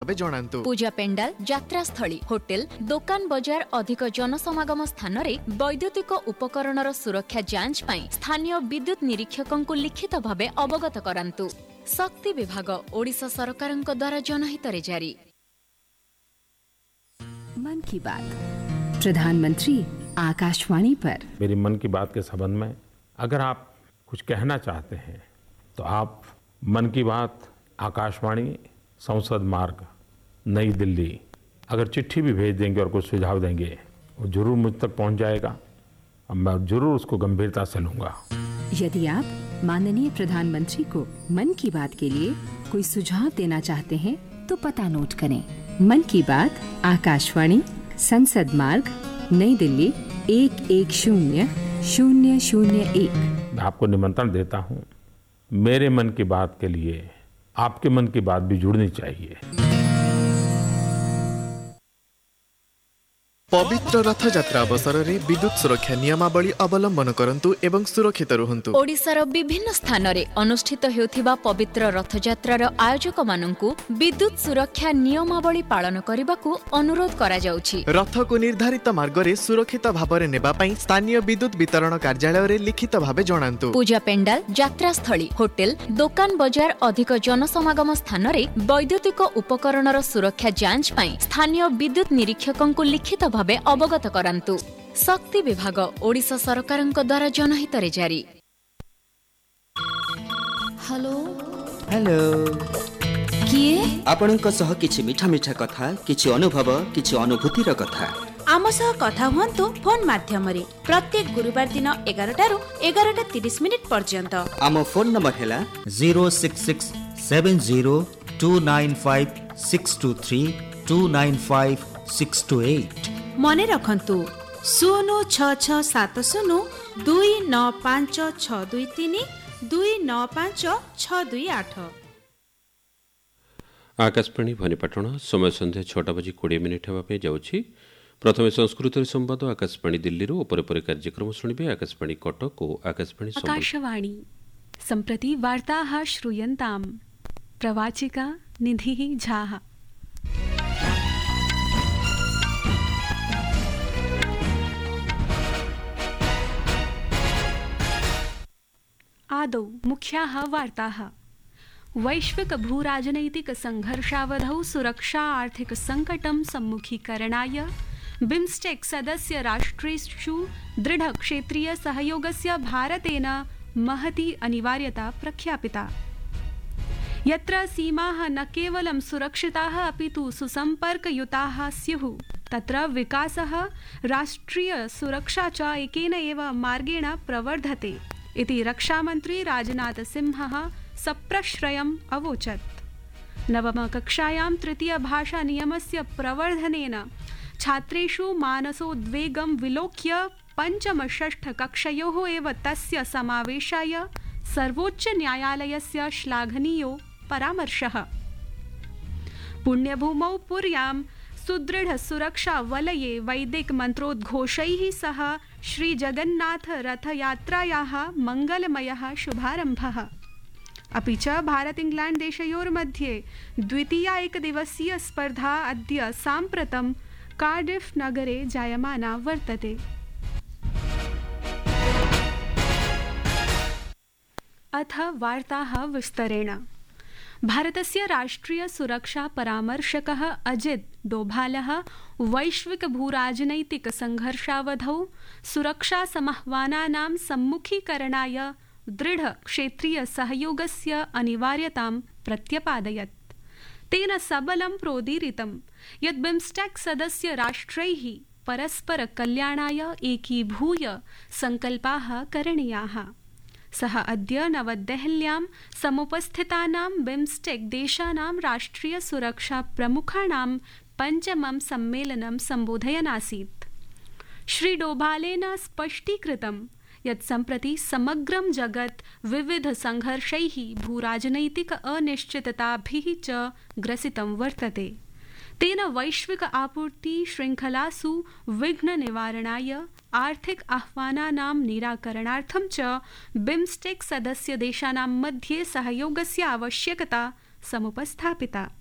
जणांतु। पूजा पेंडाल, यात्रा स्थली, होटेल, दुकान बजार अधिक जनसमागम स्थान रे वैद्युतिक उपकरणर सुरक्षा जांच पई स्थानीय विद्युत निरीक्षकंकु लिखित भावे अवगत करांतु। शक्ति विभाग ओडिशा सरकारक द्वारा जनहित रे जारी। मन की बात प्रधानमंत्री आकाशवाणी पर। मेरी मन की बात के संबंध में अगर आप कुछ कहना चाहते हैं तो आप मन की बात आकाशवाणी संसद मार्ग नई दिल्ली अगर चिट्ठी भी भेज देंगे और कुछ सुझाव देंगे वो जरूर मुझ तक पहुंच जाएगा और मैं जरूर उसको गंभीरता से लूंगा। यदि आप माननीय प्रधानमंत्री को मन की बात के लिए कोई सुझाव देना चाहते हैं तो पता नोट करें। मन की बात आकाशवाणी संसद मार्ग नई दिल्ली 110-001। मैं आपको निमंत्रण देता हूँ। मेरे मन की बात के लिए आपके मन की बात भी जुड़नी चाहिए। पवित्र रथ यात्रा अवसर रे विद्युत सुरक्षा नियमावली अवलंबन करंतु एवं सुरक्षित रहंतु। ओडिशार विभिन्न स्थान रे अनुष्ठित हेउथिबा पवित्र रथ यात्रार आयोजक माननकु विद्युत सुरक्षा नियमावली पालन करबाकू अनुरोध करा जाउछि। रथ को निर्धारित मार्ग रे सुरक्षित भाबरे नेबा पई स्थानीय विद्युत वितरण कार्यालय रे लिखित भाबे जणांतु। पूजा पेंडाल, यात्रा स्थली, होटेल, दुकान बजार अधिक जनसमागम स्थान रे वैद्युतिक उपकरणर सुरक्षा जांच पई स्थानीय विद्युत निरीक्षकंकु लिखित भावे अवगत करांतु। शक्ति विभाग ओडिशा सरकारक द्वारा जनहित रे जारी। हेलो हेलो किए आपणक सह किछि मिठा मिठा कथा, किछि अनुभव, किछि अनुभूतिर कथा आम सह कथा हुअन्तु फोन माध्यम रे प्रत्येक गुरुवार दिन 11 ରୁ 11:30 पर्यंत। आम फोन नंबर हैला 06670295623295628। मने रखन्तु 06670295623 295628। आकाशवाणी भवानीपाटण समय संध्या 6:20 हेबापे जाउछि। प्रथमे संस्कृत संवाद आकाशवाणी दिल्ली उपरे कार्यक्रम शुणिबे आकाशवाणी कटक और आकाशवाणी आकाशवाणी सम्प्रति वार्ताः श्रूयन्ताम्। प्रवाचिका निधिः झाः। आदौ मुख्याः वार्ताः। वैश्विक भूराजनैतिक संघर्षावधौ सुरक्षा आर्थिक संकटं सम्मुखीकरणाय बिम्स्टेक सदस्य राष्ट्रेषु दृढ क्षेत्रीय सहयोगस्य भारतेन महती अनिवार्यता प्रख्यापिता। यत्र सीमाः न केवलं सुरक्षिताः अपि तु सुसम्पर्कयुताः स्युः तत्र विकासः राष्ट्रिय सुरक्षा च एकेन एव मार्गेण प्रवर्धते इति रक्षामन्त्री राजनाथ सिंहः सप्रश्रयम् अवोचत्। नवमकक्षायां तृतीयभाषानियमस्य प्रवर्धनेन छात्रेषु मानसोद्वेगं विलोक्य पञ्चम-षष्ठकक्षयोः एव तस्य समावेशाय सर्वोच्चन्यायालयस्य श्लाघनीयो परामर्शः। पुण्यभूमौ पुर्यां सुदृढ सुरक्षा वलये वैदिक मन्त्रोद्घोषैः सह श्रीजगन्नाथ रथयात्रायाः मङ्गलमयः शुभारम्भः। अपि च भारत इंग्लैंड देशयोर्मध्ये द्वितीया एकदिवसीय स्पर्धा अद्य साम्प्रतं कार्डिफ नगरे जायमाना वर्तते। अथ वार्ताः विस्तरेण। भारतस्य राष्ट्रिय सुरक्षा परामर्शकः अजित डोभालः वैश्विक भूराजनैतिक संघर्षावधौ सुरक्षा समाह्वानानां सम्मुखीकरणाय दृढ क्षेत्रीय सहयोगस्य अनिवार्यतां प्रत्यपादयत्। तेन सबलं प्रोदीरितं यत् बिम्स्टेक सदस्य राष्ट्रैः परस्पर कल्याणाय एकीभूय संकल्पाः करणीयाः। सः अद्य नवदेहल्यां समुपस्थितानां बिम्स्टेक देशानां राष्ट्रिय सुरक्षा प्रमुखाणां पञ्चमं सम्मेलनं सम्बोधयन् आसीत्। श्री डोभालेन स्पष्टीकृतं यत् सम्प्रति समग्रं जगत् विविध संघर्षैः भूराजनैतिक अनिश्चितताभिः च ग्रसितं वर्तते। तेन वैश्विक आपूर्ति श्रृंखलासु विघ्न निवारणाय आर्थिक आह्वानानां निराकरणार्थं च बिम्स्टेक सदस्य देशानां मध्ये सहयोगस्य आवश्यकता समुपस्थापिता।